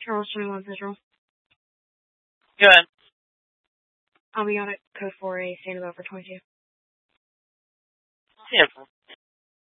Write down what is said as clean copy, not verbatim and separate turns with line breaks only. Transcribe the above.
Charles 21 Central.
Go ahead.
I'll be on it. Code 4A, standing by for 22.
Yeah.